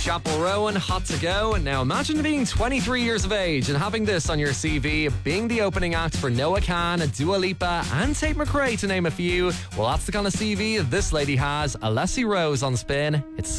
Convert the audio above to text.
Chapel Rowan, Hot to Go. Now imagine being 23 years of age and having this on your CV, being the opening act for Noah Kahan, Dua Lipa and Tate McRae, to name a few. Well, that's the kind of CV this lady has. Alessi Rose on Spin. It's